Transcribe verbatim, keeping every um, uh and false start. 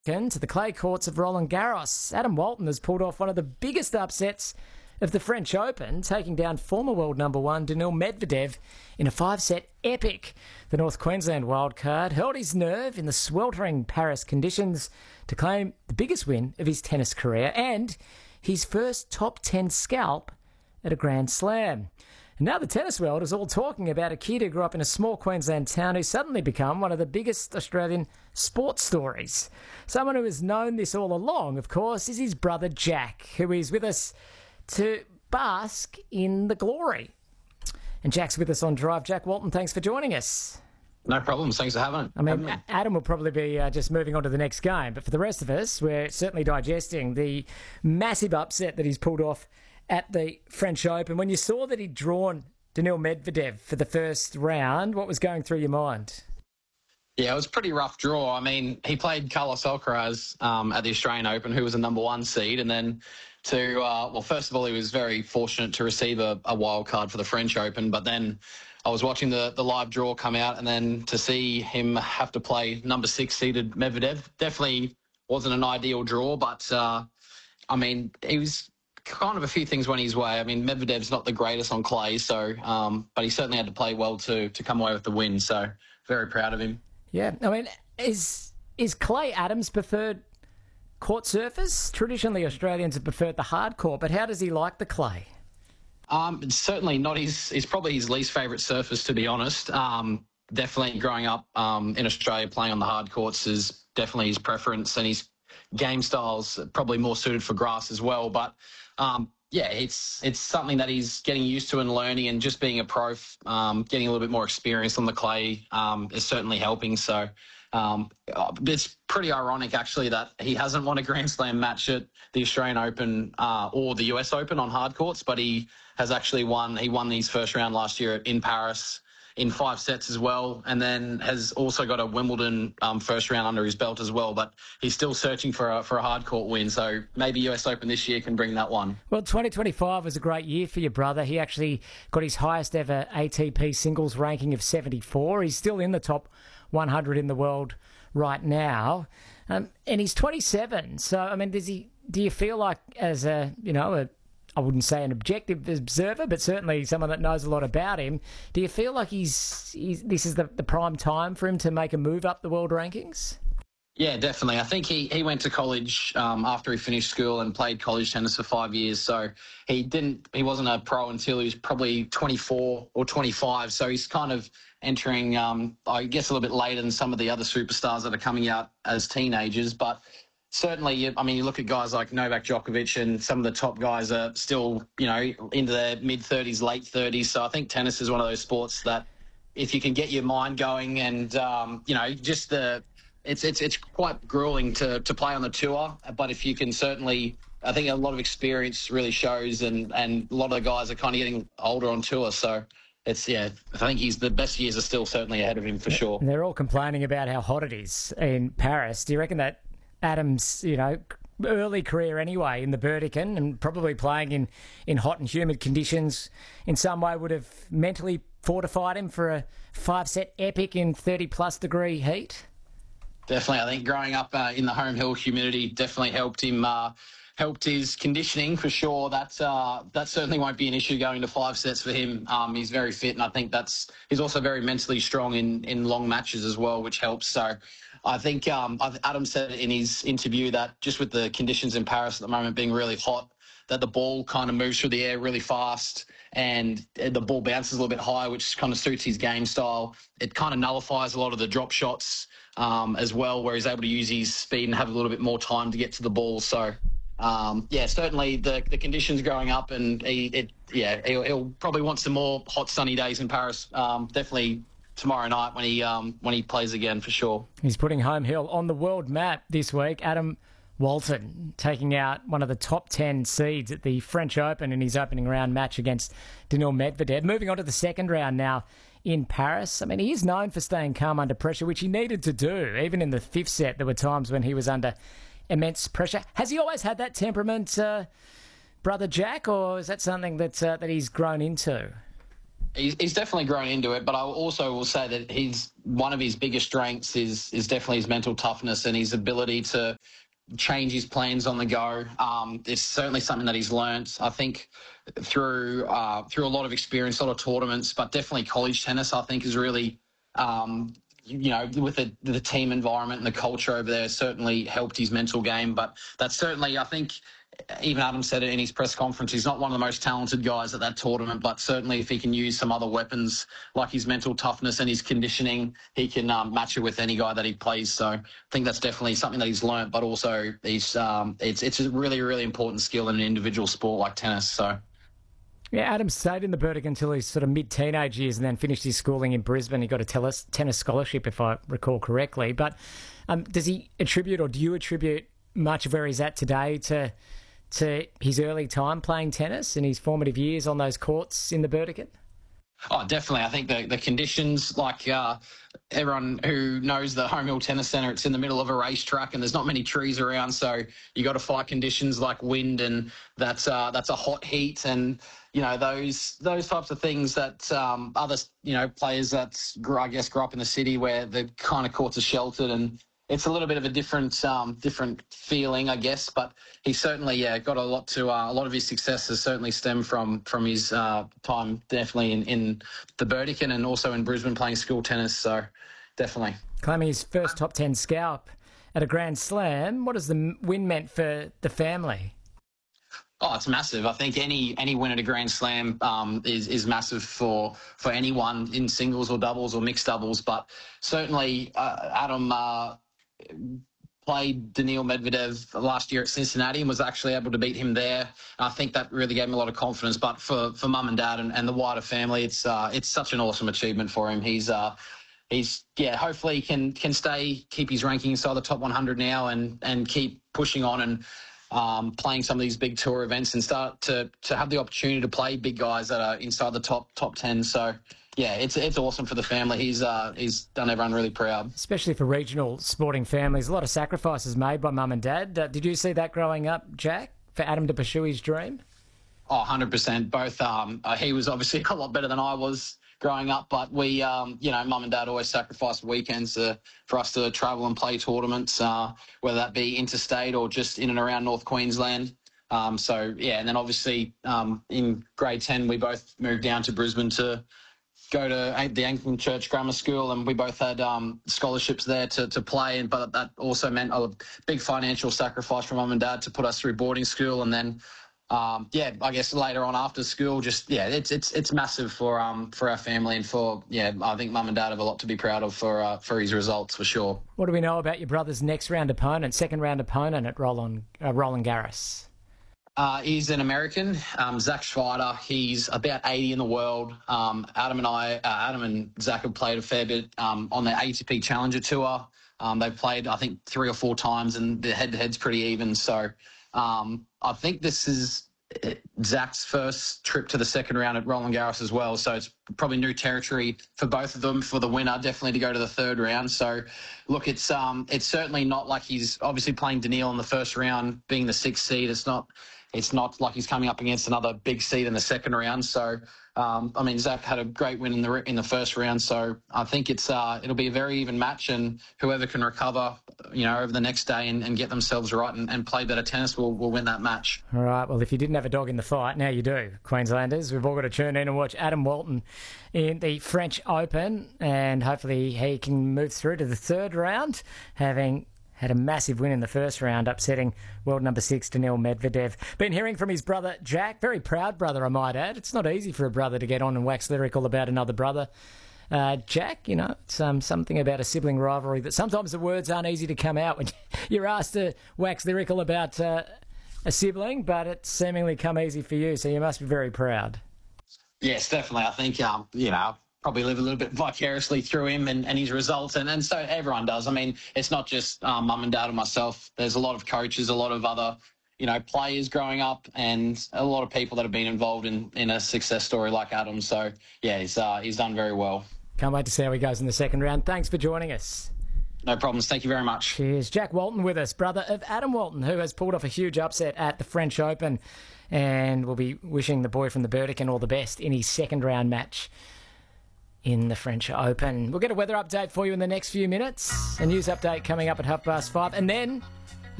To the clay courts of Roland Garros. Adam Walton has pulled off one of the biggest upsets of the French Open, taking down former world number one Daniil Medvedev in a five-set epic. The North Queensland wildcard held his nerve in the sweltering Paris conditions to claim the biggest win of his tennis career and his first top ten scalp at a Grand Slam. And now the tennis world is all talking about a kid who grew up in a small Queensland town who's suddenly become one of the biggest Australian sports stories. Someone who has known this all along, of course, is his brother Jack, who is with us to bask in the glory. And Jack's with us on Drive. Jack Walton, thanks for joining us. No problems. Thanks for having, I mean, having me. Adam will probably be uh, just moving on to the next game, but for the rest of us, we're certainly digesting the massive upset that he's pulled off at the French Open. When you saw that he'd drawn Daniil Medvedev for the first round, what was going through your mind? Yeah, it was a pretty rough draw. I mean, he played Carlos Alcaraz um, at the Australian Open, who was a number one seed, and then to, uh, well, first of all, he was very fortunate to receive a, a wild card for the French Open, but then I was watching the, the live draw come out, and then to see him have to play number six seeded Medvedev definitely wasn't an ideal draw, but uh, I mean, he was kind of a few things went his way. I mean, Medvedev's not the greatest on clay, so um, but he certainly had to play well to to come away with the win. So very proud of him. Yeah, I mean, is is clay Adam's preferred court surface? Traditionally, Australians have preferred the hard court, but how does he like the clay? Um, it's certainly not his. It's probably his least favourite surface, to be honest. Um, definitely growing up um, in Australia, playing on the hard courts is definitely his preference, and his game style's probably more suited for grass as well. But Um, yeah, it's it's something that he's getting used to and learning, and just being a pro, um, getting a little bit more experience on the clay um, is certainly helping. So um, it's pretty ironic, actually, that he hasn't won a Grand Slam match at the Australian Open uh, or the U S Open on hard courts, but he has actually won. He won his first round last year in Paris in five sets as well, and then has also got a Wimbledon um, first round under his belt as well. But he's still searching for a, for a hard court win, so maybe U S Open this year can bring that one. Well, twenty twenty-five was a great year for your brother. He actually got his highest ever A T P singles ranking of seventy-four. He's still in the top one hundred in the world right now, um, and he's twenty-seven. So, I mean, does he? Do you feel like, as a you know a I wouldn't say an objective observer, but certainly someone that knows a lot about him, do you feel like he's, he's this is the, the prime time for him to make a move up the world rankings? Yeah, definitely. I think he, he went to college um, after he finished school and played college tennis for five years. So he didn't he wasn't a pro until he was probably twenty-four or twenty-five. So he's kind of entering, um, I guess, a little bit later than some of the other superstars that are coming out as teenagers. But certainly, I mean, you look at guys like Novak Djokovic, and some of the top guys are still, you know, into their mid-thirties, late thirties. So I think tennis is one of those sports that if you can get your mind going and, um, you know, just the it's it's it's quite grueling to, to play on the tour. But if you can certainly, I think a lot of experience really shows, and, and a lot of the guys are kind of getting older on tour. So it's, yeah, I think he's the best years are still certainly ahead of him for sure. And they're all complaining about how hot it is in Paris. Do you reckon that Adam's, you know, early career anyway in the Burdekin, and probably playing in, in hot and humid conditions in some way, would have mentally fortified him for a five-set epic in thirty-plus degree heat? Definitely. I think growing up uh, in the home hill humidity definitely helped him, uh, helped his conditioning for sure. That, uh, that certainly won't be an issue going to five sets for him. Um, he's very fit, and I think that's he's also very mentally strong in, in long matches as well, which helps. So I think um, Adam said in his interview that just with the conditions in Paris at the moment being really hot, that the ball kind of moves through the air really fast, and the ball bounces a little bit high, which kind of suits his game style. It kind of nullifies a lot of the drop shots um, as well, where he's able to use his speed and have a little bit more time to get to the ball. So, um, yeah, certainly the the conditions growing up, and he, it, yeah, he'll, he'll probably want some more hot, sunny days in Paris. Um, definitely tomorrow night when he um, when he plays again for sure. He's putting home hill on the world map this week. Adam Walton taking out one of the top ten seeds at the French Open in his opening round match against Daniil Medvedev. Moving on to the second round now in Paris. I mean, he is known for staying calm under pressure, which he needed to do. Even in the fifth set, there were times when he was under immense pressure. Has he always had that temperament, uh, brother Jack, or is that something that uh, that he's grown into? He's, he's definitely grown into it, but I also will say that he's one of his biggest strengths is is definitely his mental toughness and his ability to change his plans on the go. Um, it's certainly something that he's learnt, I think, through uh, through a lot of experience, a lot of tournaments, but definitely college tennis, I think, is really, um, you know, with the, the team environment and the culture over there, certainly helped his mental game. But that's certainly, I think, even Adam said it in his press conference, he's not one of the most talented guys at that tournament, but certainly if he can use some other weapons like his mental toughness and his conditioning, he can um, match it with any guy that he plays. So I think that's definitely something that he's learnt, but also he's um, it's it's a really, really important skill in an individual sport like tennis. So. Yeah, Adam stayed in the Burdick until his sort of mid-teenage years and then finished his schooling in Brisbane. He got a tennis, tennis scholarship, if I recall correctly. But um, does he attribute, or do you attribute much of where he's at today to to his early time playing tennis and his formative years on those courts in the Burdekin? Oh, definitely. I think the, the conditions, like uh, everyone who knows the Home Hill Tennis Centre, it's in the middle of a racetrack and there's not many trees around, so you got to fight conditions like wind, and that's uh, that's a hot heat, and you know those those types of things that um, other you know players that I guess grew up in the city where the kind of courts are sheltered, and it's a little bit of a different um, different feeling, I guess. But he certainly, yeah, got a lot to uh, a lot of his successes certainly stem from from his uh, time definitely in, in the Burdekin and also in Brisbane playing school tennis. So definitely claiming his first top ten scalp at a Grand Slam. What has the win meant for the family? Oh, it's massive. I think any any win at a Grand Slam um, is is massive for for anyone in singles or doubles or mixed doubles. But certainly, uh, Adam. Uh, played Daniil Medvedev last year at Cincinnati and was actually able to beat him there. And I think that really gave him a lot of confidence. But for, for mum and dad and, and the wider family, it's uh, it's such an awesome achievement for him. He's uh, he's yeah, hopefully he can can stay, keep his ranking inside the top one hundred now, and and keep pushing on and um, playing some of these big tour events and start to to have the opportunity to play big guys that are inside the top top ten. So. Yeah, it's it's awesome for the family. He's uh, he's done everyone really proud. Especially for regional sporting families. A lot of sacrifices made by mum and dad. Uh, did you see that growing up, Jack, for Adam to pursue his dream? Oh, one hundred percent. Both. Um, uh, he was obviously a lot better than I was growing up, but we, um, you know, mum and dad always sacrificed weekends uh, for us to travel and play tournaments, uh, whether that be interstate or just in and around North Queensland. Um, so, yeah, and then obviously um, in grade ten, we both moved down to Brisbane to go to the Anglican Church Grammar School, and we both had um, scholarships there to, to play. And but that also meant a big financial sacrifice from mum and dad to put us through boarding school, and then um, yeah, I guess later on after school, just yeah, it's it's it's massive for um for our family and for yeah, I think mum and dad have a lot to be proud of for uh, for his results for sure. What do we know about your brother's next round opponent, second round opponent at Roland uh, Roland Garros? Uh, he's an American, um, Zach Schweider. He's about eighty in the world. Um, Adam and I, uh, Adam and Zach have played a fair bit um, on the A T P Challenger Tour. Um, they've played, I think, three or four times, and the head-to-head's pretty even. So um, I think this is Zach's first trip to the second round at Roland Garros as well. So it's probably new territory for both of them. For the winner, definitely to go to the third round. So, look, it's um, it's certainly not like he's obviously playing Daniil in the first round, being the sixth seed. It's not. It's not like he's coming up against another big seed in the second round. So, um, I mean, Zach had a great win in the in the first round. So I think it's uh, it'll be a very even match, and whoever can recover, you know, over the next day and, and get themselves right and, and play better tennis will will win that match. All right. Well, if you didn't have a dog in the fight, now you do, Queenslanders. We've all got to tune in and watch Adam Walton in the French Open, and hopefully he can move through to the third round, having had a massive win in the first round, upsetting world number six, Daniil Medvedev. Been hearing from his brother, Jack. Very proud brother, I might add. It's not easy for a brother to get on and wax lyrical about another brother. Uh, Jack, you know, it's um, something about a sibling rivalry that sometimes the words aren't easy to come out when you're asked to wax lyrical about uh, a sibling, but it's seemingly come easy for you, so you must be very proud. Yes, definitely. I think, um, you know, probably live a little bit vicariously through him and, and his results. And, and so everyone does. I mean, it's not just um, mum and dad and myself. There's a lot of coaches, a lot of other, you know, players growing up, and a lot of people that have been involved in, in a success story like Adam. So, yeah, he's uh, he's done very well. Can't wait to see how he goes in the second round. Thanks for joining us. No problems. Thank you very much. Cheers. Jack Walton with us, brother of Adam Walton, who has pulled off a huge upset at the French Open, and we'll be wishing the boy from the Burdekin all the best in his second round match in the French Open. We'll get a weather update for you in the next few minutes. A news update coming up at half past five, and then